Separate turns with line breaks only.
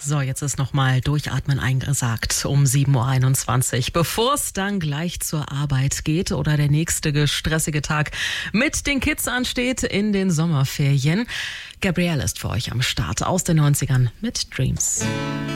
So, jetzt ist nochmal Durchatmen eingesagt um 7.21 Uhr, bevor es dann gleich zur Arbeit geht oder der nächste stressige Tag mit den Kids ansteht in den Sommerferien. Gabrielle ist für euch am Start aus den 90ern mit Dreams.